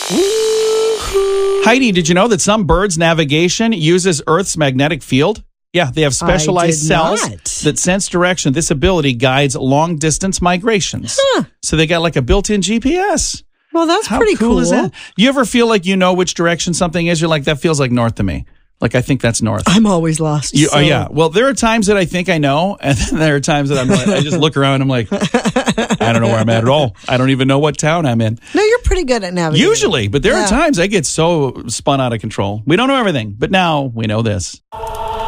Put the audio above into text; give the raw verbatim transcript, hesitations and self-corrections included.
Heidi, did you know that some birds' navigation uses Earth's magnetic field? Yeah, they have specialized cells not. that sense direction. This ability guides long-distance migrations. Huh. So they got like a built-in G P S. Well, that's How pretty cool, cool. is that? You ever feel like you know which direction something is? You're like, that feels like north to me. Like, I think that's north. I'm always lost. You, so. Oh, yeah. Well, there are times that I think I know, and then there are times that I'm like, I just look around and I'm like, I don't know where I'm at at all. I don't even know what town I'm in. No, you're pretty good at navigating. Usually, but there Yeah. are times I get so spun out of control. We don't know everything, but now we know this.